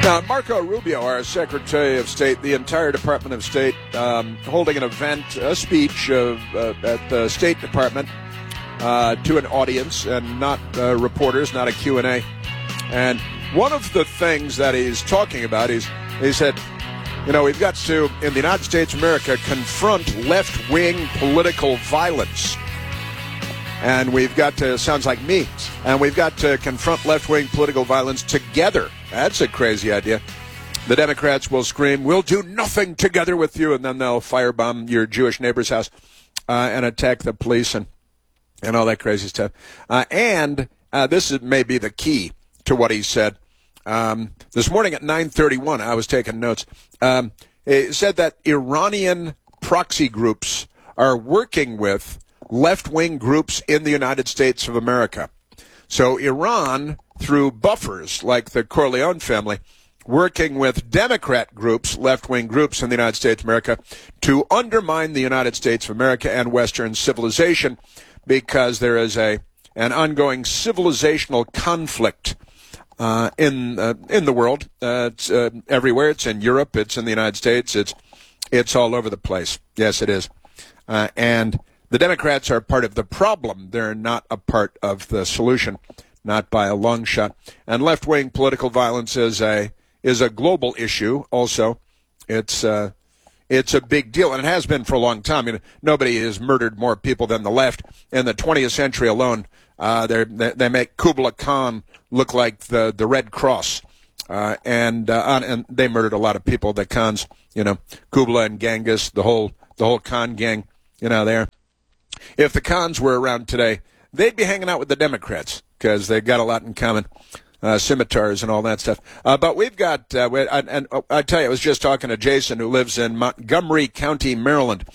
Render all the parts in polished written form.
Now, Marco Rubio, our Secretary of State, the entire Department of State, holding an event, a speech at the State Department to an audience and not reporters, not a Q&A. And one of the things that he's talking about is he said, you know, we've got to, in the United States of America, confront left-wing political violence. And we've got to, sounds like me, and we've got to confront left-wing political violence together. That's a crazy idea. The Democrats will scream, we'll do nothing together with you, and then they'll firebomb your Jewish neighbor's house and attack the police and all that crazy stuff. And this may be the key to what he said. This morning at 9:31, I was taking notes. It said that Iranian proxy groups are working with left-wing groups in the United States of America. So Iran, through buffers like the Corleone family, working with Democrat groups, left-wing groups in the United States of America, to undermine the United States of America and Western civilization, because there is an ongoing civilizational conflict in the world. It's everywhere. It's in Europe. It's in the United States. It's all over the place. Yes, it is. And the Democrats are part of the problem. They're not a part of the solution, not by a long shot. And left-wing political violence is a global issue. Also, it's a big deal, and it has been for a long time. I mean, nobody has murdered more people than the left. In the 20th century alone, they make Kubla Khan look like the Red Cross, and they murdered a lot of people. The Khans, you know, Kubla and Genghis, the whole Khan gang, you know, there. If the Khans were around today, they'd be hanging out with the Democrats because they've got a lot in common, scimitars and all that stuff. But we've got, and I tell you, I was just talking to Jason, who lives in Montgomery County, Maryland,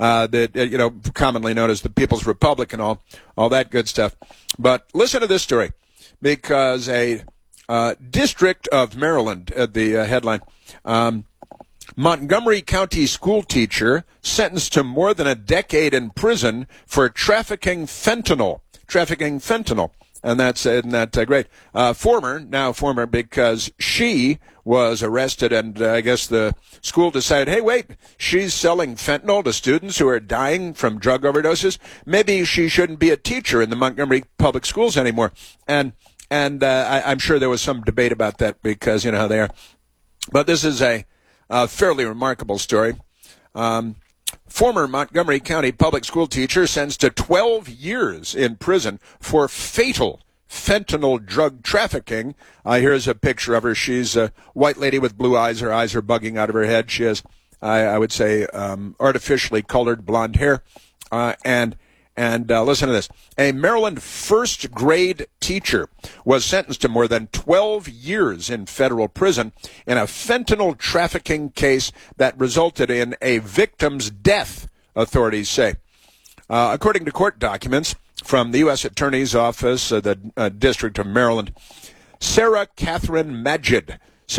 commonly known as the People's Republic and all that good stuff. But listen to this story, because a district of Maryland, the headline, Montgomery County school teacher sentenced to more than a decade in prison for trafficking fentanyl. And isn't that great? Former, because she was arrested, and I guess the school decided, hey, wait, she's selling fentanyl to students who are dying from drug overdoses. Maybe she shouldn't be a teacher in the Montgomery public schools anymore. And I'm sure there was some debate about that, because you know how they are. But this is a fairly remarkable story. Former Montgomery County public school teacher sentenced to 12 years in prison for fatal fentanyl drug trafficking. Here's a picture of her. She's a white lady with blue eyes. Her eyes are bugging out of her head. She has, I would say, artificially colored blonde hair. And listen to this. A Maryland first grade teacher was sentenced to more than 12 years in federal prison in a fentanyl trafficking case that resulted in a victim's death, authorities say. According to court documents from the U.S. Attorney's Office, the District of Maryland, Sarah Catherine Magid,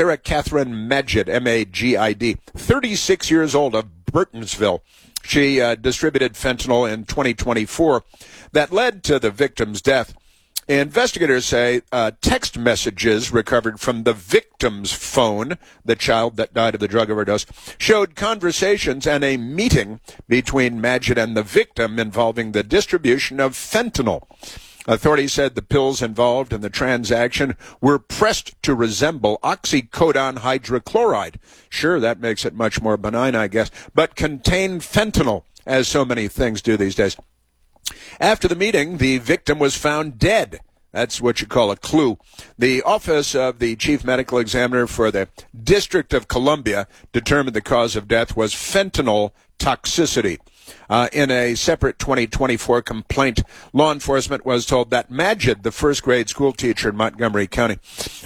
M-A-G-I-D, 36 years old, of Burtonsville. She distributed fentanyl in 2024 that led to the victim's death. Investigators say text messages recovered from the victim's phone, the child that died of the drug overdose, showed conversations and a meeting between Magid and the victim involving the distribution of fentanyl. Authorities said the pills involved in the transaction were pressed to resemble oxycodone hydrochloride. Sure, that makes it much more benign, I guess, but contained fentanyl, as so many things do these days. After the meeting, the victim was found dead. That's what you call a clue. The Office of the Chief Medical Examiner for the District of Columbia determined the cause of death was fentanyl toxicity. In a separate 2024 complaint, law enforcement was told that Magid, the first grade school teacher in Montgomery County,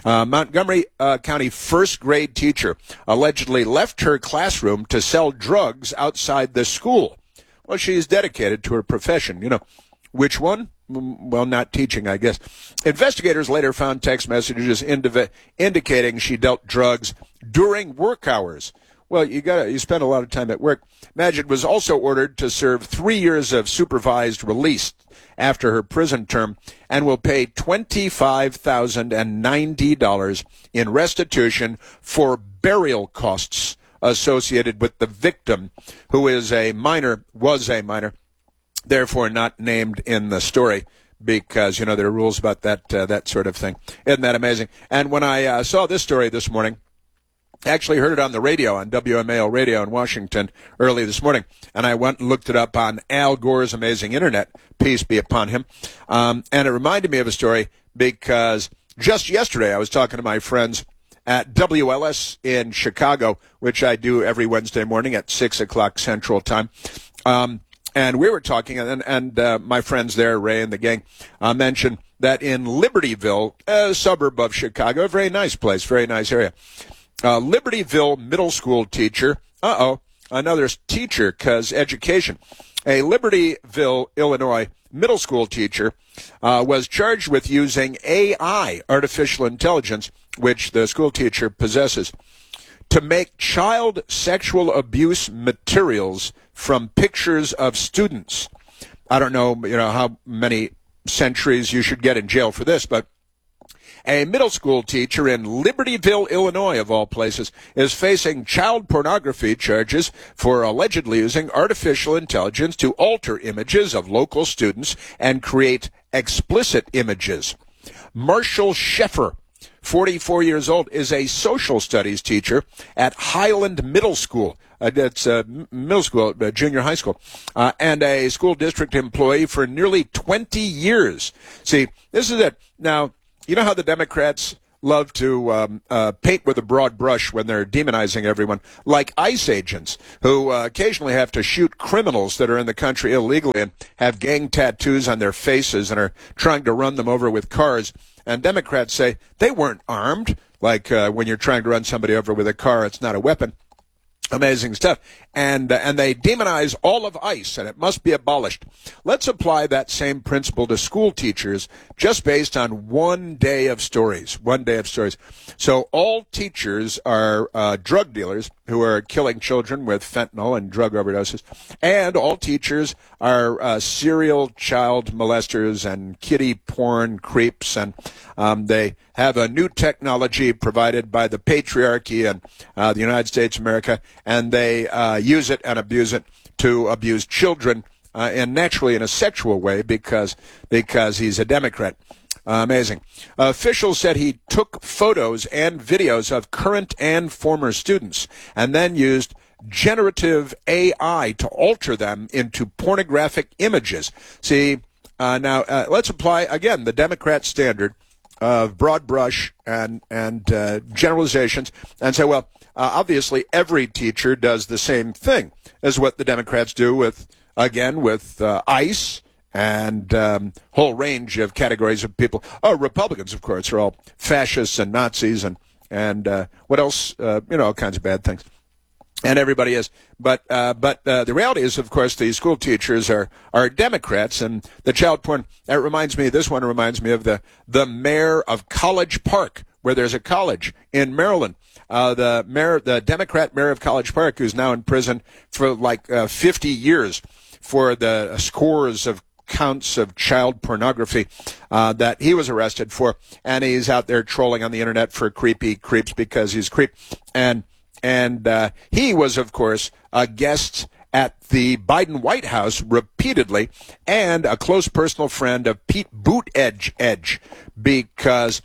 first grade teacher, allegedly left her classroom to sell drugs outside the school. Well, she's dedicated to her profession. You know, which one? Well, not teaching, I guess. Investigators later found text messages indicating she dealt drugs during work hours Well, you spend a lot of time at work. Magid was also ordered to serve 3 years of supervised release after her prison term and will pay $25,090 in restitution for burial costs associated with the victim, who was a minor, therefore not named in the story, because, there are rules about that sort of thing. Isn't that amazing? And when I saw this story this morning, actually heard it on the radio, on WMAL radio in Washington early this morning, and I went and looked it up on Al Gore's amazing internet, peace be upon him, and it reminded me of a story because just yesterday I was talking to my friends at WLS in Chicago, which I do every Wednesday morning at 6 o'clock Central Time, and we were talking, and my friends there, Ray and the gang, mentioned that in Libertyville, a suburb of Chicago, a very nice place, very nice area, Libertyville middle school teacher, another teacher, because education. A Libertyville, Illinois middle school teacher was charged with using AI, artificial intelligence, which the school teacher possesses, to make child sexual abuse materials from pictures of students. I don't know, how many centuries you should get in jail for this, but a middle school teacher in Libertyville, Illinois, of all places, is facing child pornography charges for allegedly using artificial intelligence to alter images of local students and create explicit images. Marshall Sheffer, 44 years old, is a social studies teacher at Highland Middle School. That's middle school, junior high school, and a school district employee for nearly 20 years. See, this is it. Now, you know how the Democrats love to paint with a broad brush when they're demonizing everyone, like ICE agents who occasionally have to shoot criminals that are in the country illegally and have gang tattoos on their faces and are trying to run them over with cars. And Democrats say they weren't armed, like when you're trying to run somebody over with a car, it's not a weapon. Amazing stuff. And they demonize all of ICE, and it must be abolished. Let's apply that same principle to school teachers just based on one day of stories. So all teachers are drug dealers who are killing children with fentanyl and drug overdoses, and all teachers are serial child molesters and kiddie porn creeps, and they have a new technology provided by the patriarchy and the United States of America, and they use it and abuse it to abuse children, and naturally in a sexual way because he's a Democrat. Amazing. Officials said he took photos and videos of current and former students and then used generative AI to alter them into pornographic images. See, now let's apply, again, the Democrat standard of broad brush and generalizations and say, well, obviously every teacher does the same thing as what the Democrats do with ICE and whole range of categories of people. Oh, Republicans, of course, are all fascists and Nazis and what else? All kinds of bad things. And everybody is. But the reality is, of course, the school teachers are Democrats, and the child porn, this one reminds me of the mayor of College Park, where there's a college in Maryland. The Democrat mayor of College Park, who's now in prison for 50 years for the scores of counts of child pornography that he was arrested for, and he's out there trolling on the internet for creepy creeps because he's creep. And he was, of course, a guest at the Biden White House repeatedly and a close personal friend of Pete Buttigieg because,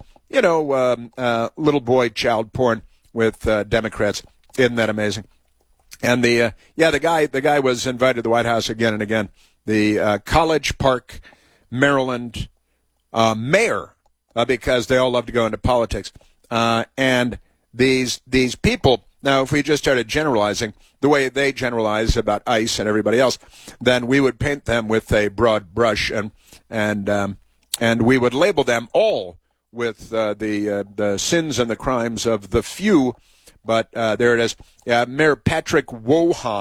little boy child porn with Democrats. Isn't that amazing? And the guy was invited to the White House again and again. The College Park, Maryland mayor, because they all love to go into politics. And these people. Now, if we just started generalizing the way they generalize about ICE and everybody else, then we would paint them with a broad brush, and we would label them all with the sins and the crimes of the few. But there it is. Mayor Patrick Wohan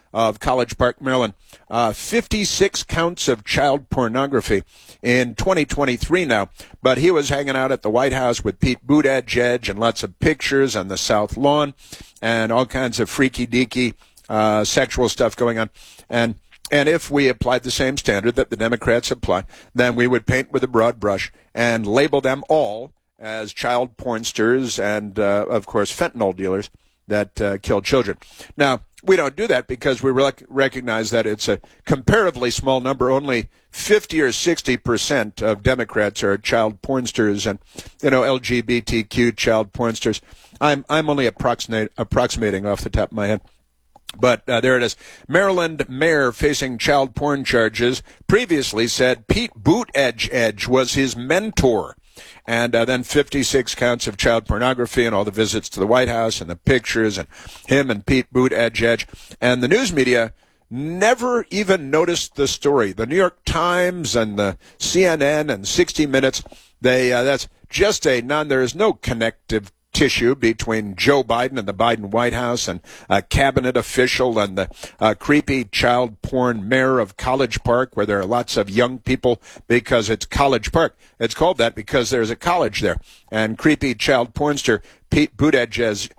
of College Park, Maryland. 56 counts of child pornography in 2023 now. But he was hanging out at the White House with Pete Buttigieg and lots of pictures on the South Lawn and all kinds of freaky-deaky sexual stuff going on. And if we applied the same standard that the Democrats apply, then we would paint with a broad brush and label them all as child pornsters and, of course, fentanyl dealers that kill children. Now, we don't do that because we recognize that it's a comparatively small number. Only 50 or 60% of Democrats are child pornsters and, LGBTQ child pornsters. I'm only approximating off the top of my head. But there it is. Maryland mayor facing child porn charges previously said Pete Buttigieg was his mentor. And then 56 counts of child pornography and all the visits to the White House and the pictures and him and Pete Buttigieg. And the news media never even noticed the story. The New York Times and the CNN and 60 Minutes, that's just there is no connective tissue between Joe Biden and the Biden White House and a cabinet official and the creepy child porn mayor of College Park, where there are lots of young people because it's College Park. It's called that because there's a college there. And creepy child pornster Pete Buttigieg's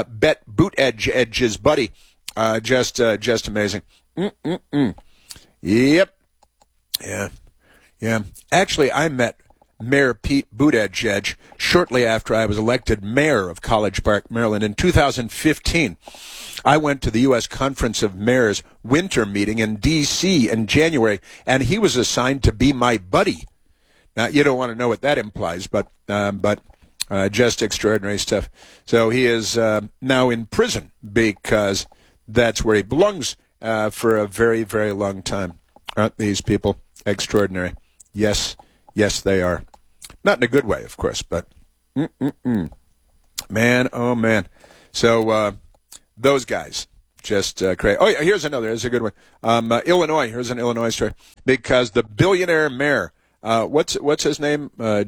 buddy, just amazing. Yep. Yeah. Actually, I met Mayor Pete Buttigieg shortly after I was elected mayor of College Park, Maryland. In 2015, I went to the U.S. Conference of Mayors winter meeting in D.C. in January, and he was assigned to be my buddy. Now, you don't want to know what that implies, but just extraordinary stuff. So he is now in prison because that's where he belongs for a very, very long time. Aren't these people extraordinary? Yes, they are. Not in a good way, of course, but man, oh man. So those guys just crazy. Oh, yeah, here's another. Here's a good one. Illinois. Here's an Illinois story. Because the billionaire mayor, what's his name?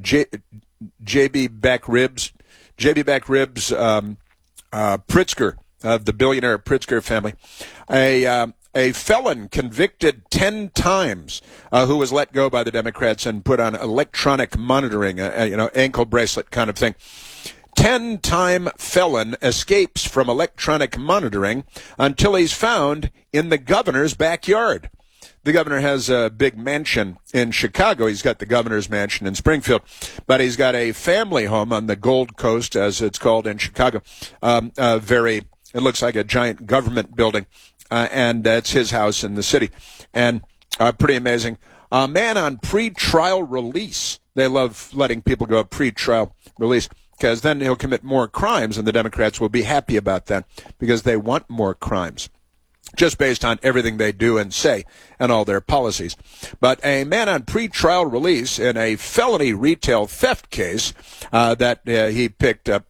J.B. Backribs. J.B. Backribs Pritzker of the billionaire Pritzker family. A felon convicted 10 times who was let go by the Democrats and put on electronic monitoring, ankle bracelet kind of thing. 10-time felon escapes from electronic monitoring until he's found in the governor's backyard. The governor has a big mansion in Chicago. He's got the governor's mansion in Springfield, but he's got a family home on the Gold Coast, as it's called in Chicago. It looks like a giant government building. And that's his house in the city. And pretty amazing. A man on pre-trial release. They love letting people go pre-trial release because then he'll commit more crimes, and the Democrats will be happy about that because they want more crimes just based on everything they do and say and all their policies. But a man on pre-trial release in a felony retail theft case that he picked up,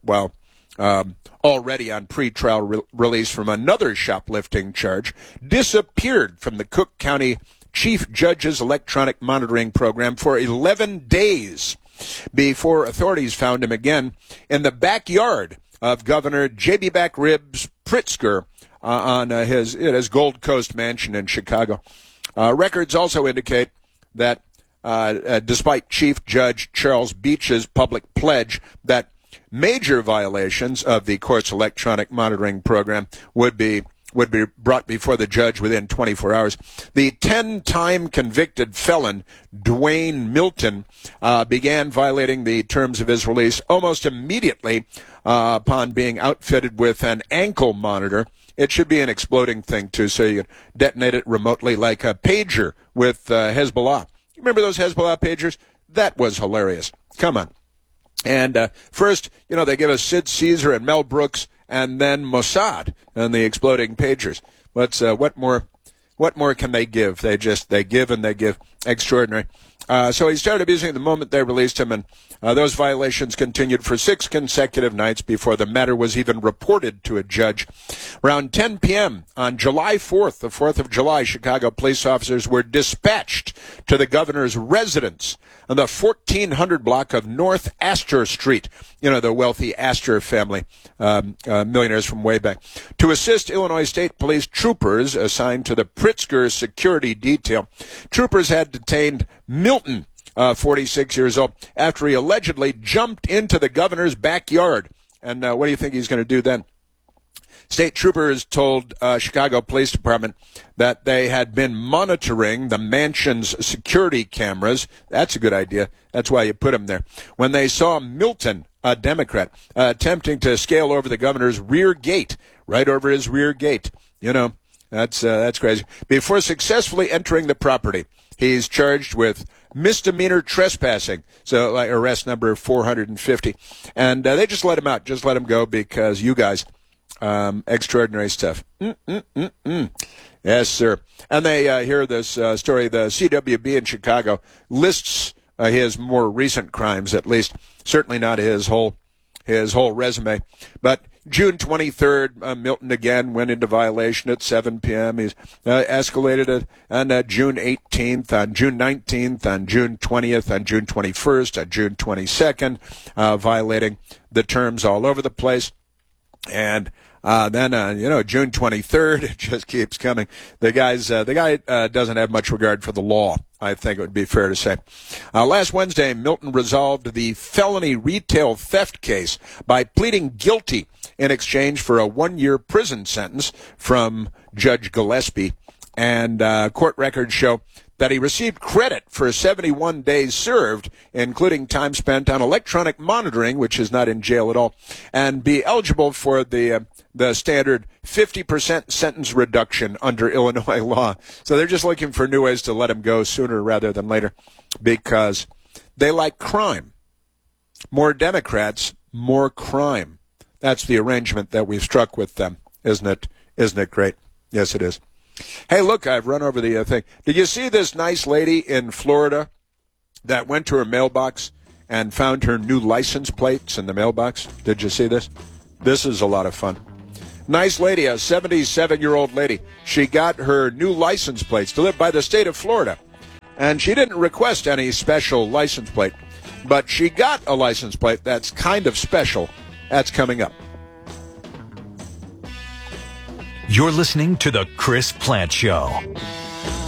already on pretrial release from another shoplifting charge, disappeared from the Cook County Chief Judge's electronic monitoring program for 11 days before authorities found him again in the backyard of Governor J.B. Backribs Pritzker on his Gold Coast mansion in Chicago. Records also indicate that despite Chief Judge Charles Beach's public pledge that major violations of the court's electronic monitoring program would be brought before the judge within 24 hours. The 10-time convicted felon, Dwayne Milton, began violating the terms of his release almost immediately upon being outfitted with an ankle monitor. It should be an exploding thing, too, so you can detonate it remotely like a pager with Hezbollah. Remember those Hezbollah pagers? That was hilarious. Come on. And first, they give us Sid Caesar and Mel Brooks, and then Mossad and the exploding pagers. What more can they give? They give and they give. Extraordinary. So he started abusing it the moment they released him, and those violations continued for 6 consecutive nights before the matter was even reported to a judge. Around 10 p.m. on July 4th, the 4th of July, Chicago police officers were dispatched to the governor's residence on the 1400 block of North Astor Street, you know, the wealthy Astor family, millionaires from way back, to assist Illinois State Police troopers assigned to the Pritzker security detail. Troopers had detained Milton, 46 years old, after he allegedly jumped into the governor's backyard. And what do you think he's going to do then? State troopers told Chicago Police Department that they had been monitoring the mansion's security cameras. That's a good idea. That's why you put him there. When they saw Milton, a Democrat, attempting to scale over the governor's rear gate, right over his rear gate. You know, that's crazy. Before successfully entering the property, he's charged with misdemeanor trespassing, so like arrest number 450. And they just let him out, just let him go because you guys... extraordinary stuff. Yes, sir. And they hear this story. The CWB in Chicago lists his more recent crimes, at least. Certainly not his whole resume. But June 23rd, Milton again went into violation at 7 p.m. He's escalated it on June 18th, on June 19th, on June 20th, on June 21st, on June 22nd, violating the terms all over the place. And then, June 23rd, it just keeps coming. The guy doesn't have much regard for the law, I think it would be fair to say. Last Wednesday, Milton resolved the felony retail theft case by pleading guilty in exchange for a 1-year prison sentence from Judge Gillespie. And court records show that he received credit for 71 days served, including time spent on electronic monitoring, which is not in jail at all, and be eligible for the standard 50% sentence reduction under Illinois law. So they're just looking for new ways to let him go sooner rather than later because they like crime. More Democrats, more crime. That's the arrangement that we've struck with them, isn't it? Isn't it great? Yes, it is. Hey, look, I've run over the thing. Did you see this nice lady in Florida that went to her mailbox and found her new license plates in the mailbox? Did you see this? This is a lot of fun. Nice lady, a 77-year-old lady. She got her new license plates delivered by the state of Florida. And she didn't request any special license plate, but she got a license plate that's kind of special. That's coming up. You're listening to The Chris Plante Show.